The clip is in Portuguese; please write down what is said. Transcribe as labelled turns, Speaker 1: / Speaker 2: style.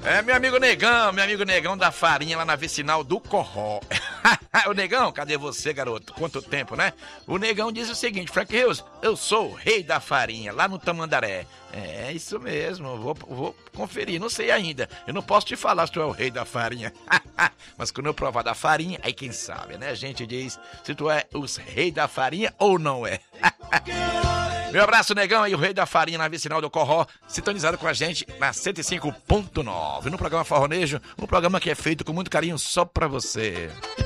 Speaker 1: É meu amigo Negão da farinha lá na vicinal do Corró. O Negão, cadê você, garoto? Quanto tempo, né? O Negão diz o seguinte: Frank Rios, eu sou o rei da farinha lá no Tamandaré. É isso mesmo, vou conferir, não sei ainda. Eu não posso te falar se tu é o rei da farinha. Mas quando eu provar da farinha, aí quem sabe, né? A gente diz se tu é o rei da farinha ou não é. Meu abraço, Negão, aí o rei da farinha na vicinal do Corró, sintonizado com a gente na 105.9, no programa Forronejo, um programa que é feito com muito carinho só pra você.